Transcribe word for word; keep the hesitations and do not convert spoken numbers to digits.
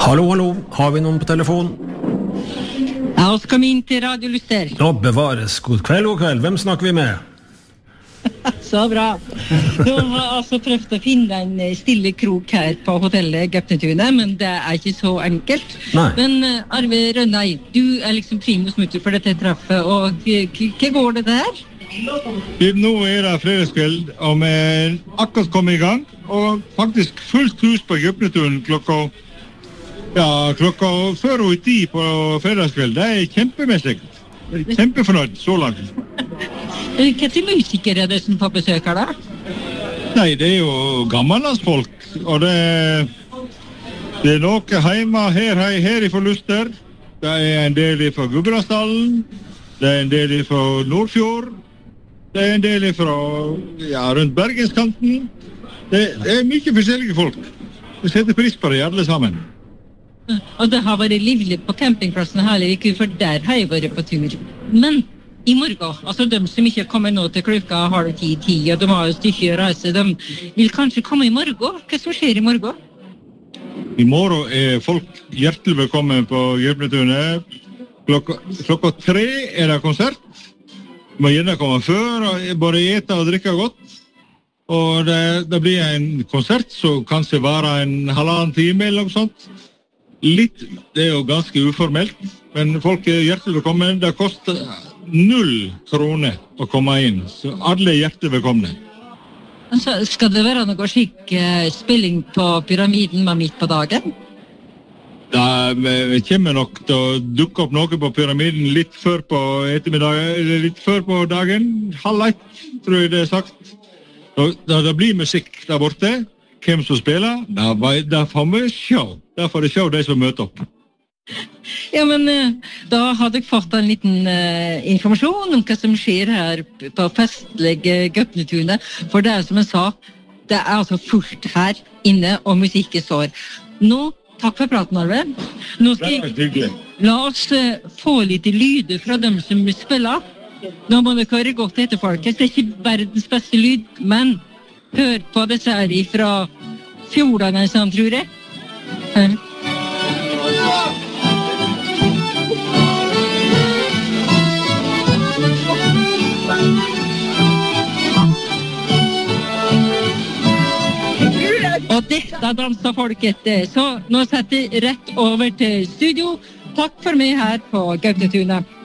Hallo, hallo, har vi noen på telefon? Ja, oss kom inn til Radio Luster. Nå bevares, god kveld, god kveld, hvem snakker vi med? Så bra. Du har altså prøvd å finne en stille krok her på hotellet Gaupnetunet, men det er ikke så enkelt. Nei. Men uh, Arve Rønnei, du er liksom primus mutter for dette treffet, og hva går det der? Nå er det fredagskveld, og vi er akkurat kommet i gang, og faktisk fullt hus på Gaupnetunet klokka, ja, klokka før og i tid på fredagskveld. Det er kjempemessig. Kjempefornøyd så langt. Hva til musikere er det som får besøk her da? Nei, det er jo gammellandsfolk, og det, det er noe hjemme her, her, her i Luster. Det er en del fra Gudbrandsdalen, det er en del fra Nordfjord, det er en del fra, ja, rundt Bergenskanten. Det, det er mye forskjellige folk. Vi setter pris på det alle sammen. Og det har vært livlig på campingplassen hele uken, for der har jeg vært på tur. Men i morgen, altså de som ikke kommer nå til klokka halv ti, ti, og de har et stykke å reise, de vil kanskje komme i morgen. Hva som skjer i morgen? I morgen er folk hjertelig velkommen på Gaupnetunet. Klokka, klokka tre er det konsert. Du må gjerne komme før, og bare ete og drikke godt. Og det, det blir en konsert som kanskje varer en halvannen time eller noe sånt. Litt, det er jo ganske uformelt, men folk er hjertelig velkommen. Det koster null kroner å komme inn, så alle er hjertelig velkomne. Altså, skal det være noe skikk uh, spilling på pyramiden med midt på dagen? Da vi kommer nok til å dukke opp noe på pyramiden litt før på ettermiddagen, eller litt før på dagen, halv ett, tror jeg det er sagt. Da det blir musikk der borte, hvem som spiller, da, da får vi se. Da får vi se de som møter opp. Ja, men uh, da har dere fått en liten uh, informasjon om hva som skjer her på festlige Gaupnetunet. For det er som jeg sa, det er altså fullt her inne, og musikken står. Nå, takk for praten, Arve. Nå skal jeg, la oss uh, få litt lyder fra dem som spiller. Nå må dere høre godt etter, folkens. Det er ikke verdens beste lyd, men hør på disse her fra fjordene, sånn, tror jeg. Hør. Og dette danser folket, så nå setter jeg rett over til studio. Takk for meg her på Gaupnetunet.